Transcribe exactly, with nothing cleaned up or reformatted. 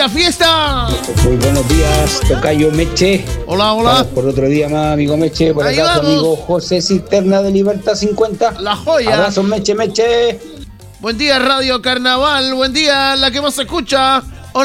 arranca fiesta. Muy buenos días, tocayo Meche. Hola, hola. Vamos por otro día más, amigo Meche. Por Ahí acá tu vamos. amigo José Cisterna de Libertad cincuenta. La joya. Abrazos, Meche, Meche. Buen día, Radio Carnaval. Buen día, la que más se escucha.